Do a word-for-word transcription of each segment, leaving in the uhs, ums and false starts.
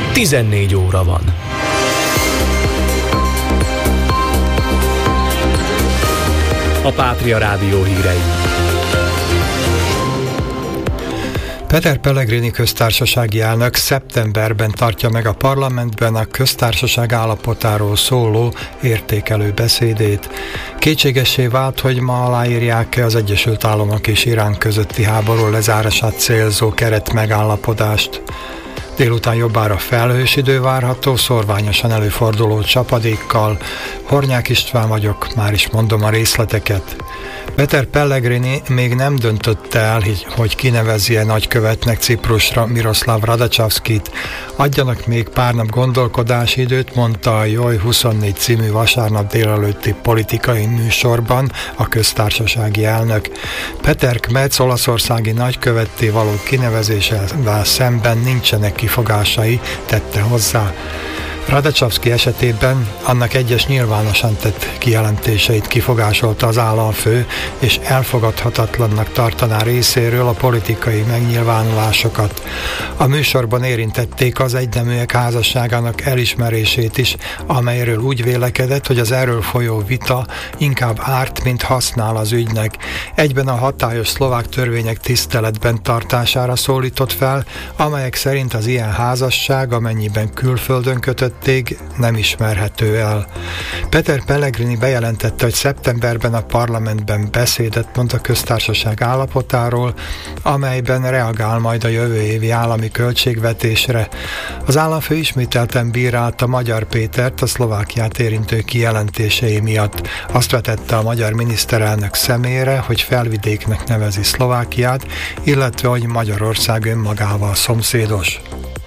tizennégy óra van. A Pátria Rádió hírei. Peter Pellegrini köztársasági elnök szeptemberben tartja meg a parlamentben a köztársaság állapotáról szóló értékelő beszédét. Kétségessé vált, hogy ma aláírják-e az Egyesült Államok és Irán közötti háború lezárását célzó keretmegállapodást. Délután jobbára felhős idő várható, szorványosan előforduló csapadékkal. Hornyák István vagyok, már is mondom a részleteket. Peter Pellegrini még nem döntötte el, hogy kinevezje nagykövetnek Ciprusra Miroslav Radacavskit. Adjanak még pár nap gondolkodási időt, mondta a Joj huszonnégy című vasárnap délelőtti politikai műsorban a köztársasági elnök. Peter Kmec olaszországi nagykövetté való kinevezésével szemben nincsenek kifogásai, tette hozzá. Radacavski esetében annak egyes nyilvánosan tett kijelentéseit kifogásolta az államfő, és elfogadhatatlannak tartaná részéről a politikai megnyilvánulásokat. A műsorban érintették az egyneműek házasságának elismerését is, amelyről úgy vélekedett, hogy az erről folyó vita inkább árt, mint használ az ügynek. Egyben a hatályos szlovák törvények tiszteletben tartására szólított fel, amelyek szerint az ilyen házasság, amennyiben külföldön kötött, nem ismerhető el. Peter Pellegrini bejelentette, hogy szeptemberben a parlamentben beszédet mond a köztársaság állapotáról, amelyben reagál majd a jövő évi állami költségvetésre. Az államfő ismételten bírálta Magyar Pétert a Szlovákiát érintő kijelentései miatt. Azt vetette a magyar miniszterelnök szemére, hogy felvidéknek nevezi Szlovákiát, illetve hogy Magyarország önmagával szomszédos.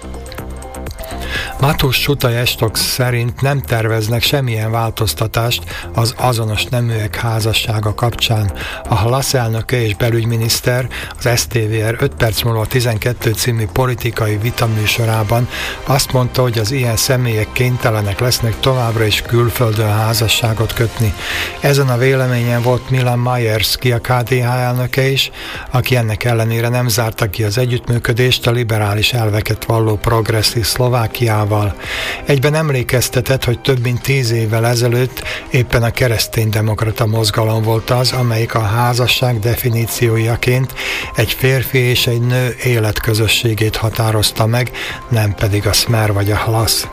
Mateusz Sutaj-Estok szerint nem terveznek semmilyen változtatást az azonos neműek házassága kapcsán. A Halasz elnöke és belügyminiszter az es té vé er öt perc múlva tizenkettő című politikai vitaműsorában azt mondta, hogy az ilyen személyek kénytelenek lesznek továbbra is külföldön házasságot kötni. Ezen a véleményen volt Milan Majerski, a ká dé há elnöke is, aki ennek ellenére nem zárta ki az együttműködést a liberális elveket valló progresszív Szlovákiával. Egyben emlékeztetett, hogy több mint tíz évvel ezelőtt éppen a kereszténydemokrata mozgalom volt az, amelyik a házasság definíciójaként egy férfi és egy nő életközösségét határozta meg, nem pedig a Smer vagy a Halasz.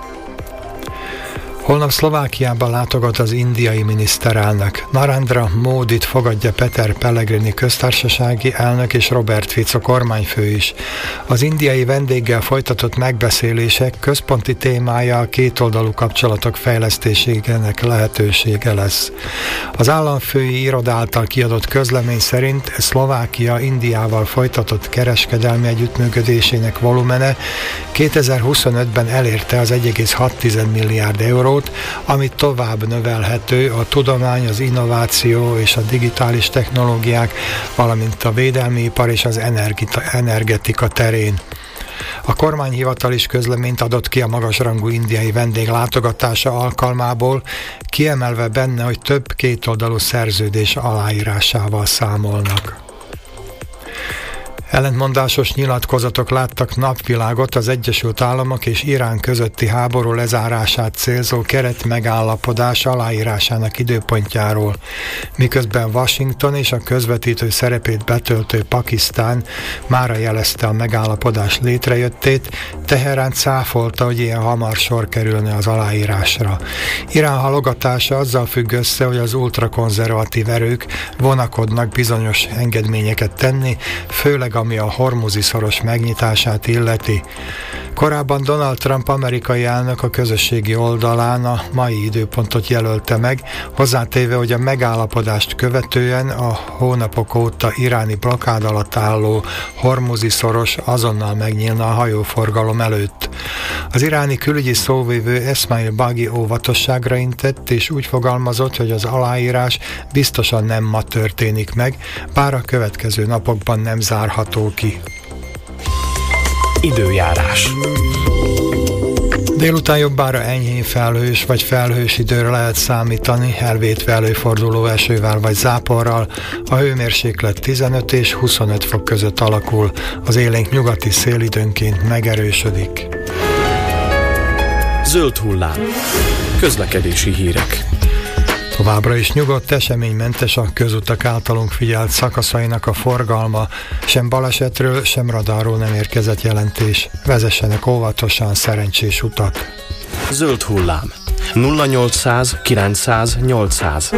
Holnap Szlovákiába látogat az indiai miniszterelnök. Narendra Módit fogadja Peter Pellegrini köztársasági elnök és Robert Fico kormányfő is. Az indiai vendéggel folytatott megbeszélések központi témája a kétoldalú kapcsolatok fejlesztésének lehetősége lesz. Az államfői iroda által kiadott közlemény szerint Szlovákia Indiával folytatott kereskedelmi együttműködésének volumene kétezer-huszonötben elérte az egy egész hat milliárd eurót, amit tovább növelhető a tudomány, az innováció és a digitális technológiák, valamint a védelmi ipar és az energetika terén. A kormányhivatal is közleményt adott ki a magasrangú indiai vendég látogatása alkalmából, kiemelve benne, hogy több kétoldalú szerződés aláírásával számolnak. Ellentmondásos nyilatkozatok láttak napvilágot az Egyesült Államok és Irán közötti háború lezárását célzó keretmegállapodás aláírásának időpontjáról, miközben Washington és a közvetítő szerepét betöltő Pakisztán mára jelezte a megállapodás létrejöttét, Teherán cáfolta, hogy ilyen hamar sor kerülne az aláírásra. Irán halogatása azzal függ össze, hogy az ultrakonzervatív erők vonakodnak bizonyos engedményeket tenni, főleg ami a Hormuzi-szoros megnyitását illeti. Korábban Donald Trump amerikai elnök a közösségi oldalán a mai időpontot jelölte meg, hozzátéve, hogy a megállapodást követően a hónapok óta iráni blokkád alatt álló Hormuzi-szoros azonnal megnyílna a hajóforgalom előtt. Az iráni külügyi szóvivő Esmail Baghi óvatosságra intett, és úgy fogalmazott, hogy az aláírás biztosan nem ma történik meg, bár a következő napokban nem zárható ki. Időjárás. Délután jobbára enyhén felhős vagy felhős időre lehet számítani, elvétve előforduló esővel vagy záporral. A hőmérséklet tizenöt és huszonöt fok között alakul, az élénk nyugati szél időnként megerősödik. Zöld hullám. Közlekedési hírek. Továbbra is nyugodt, eseménymentes a közutak általunk figyelt szakaszainak a forgalma, sem balesetről, sem radarról nem érkezett jelentés. Vezessenek óvatosan, szerencsés utat. Zöld hullám. nulla nyolcszáz kilencszáz nyolcszáz.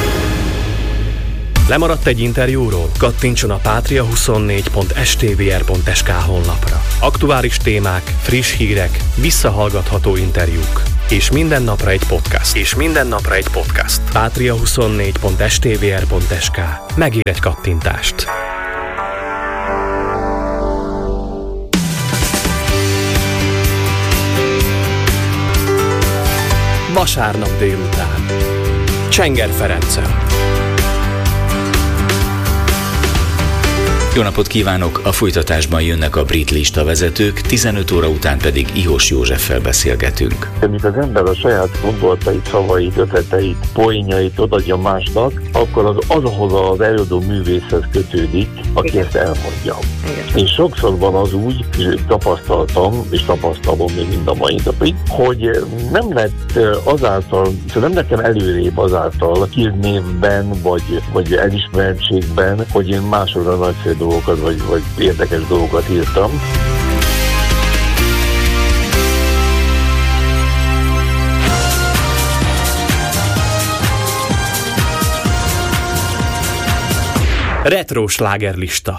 Lemaradt egy interjúról? Kattintson a patria huszonnégy pont s t v r pont s k honlapra. Aktuális témák, friss hírek, visszahallgatható interjúk. És minden napra egy podcast. És minden napra egy podcast. patria huszonnégy pont s t v r pont s k. Megír egy kattintást. Vasárnap délután. Csenger Ferenccel. Jó napot kívánok! A folytatásban jönnek a brit listavezetők, tizenöt óra után pedig Ihos Józseffel beszélgetünk. Amikor az ember a saját gondolatait, szavait, ötleteit, poénjait odaadja másnak, akkor az azhoz az előadó művészhez kötődik, aki igen. ezt elmondja. Igen. És sokszor van az úgy, és tapasztaltam, és tapasztalom még mind a mai napig, hogy nem lett azáltal, nem lettem előrébb azáltal hírnévben, vagy, vagy elismertségben, hogy én másokra nagyszerű dolgokat, vagy, vagy érdekes dolgokat írtam. Retro slágerlista.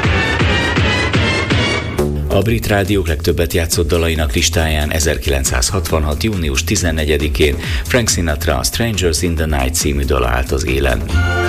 A brit rádiók legtöbbet játszott dalainak listáján ezerkilencszázhatvanhat. június tizennegyedikén Frank Sinatra a Strangers in the Night című dala állt az élen.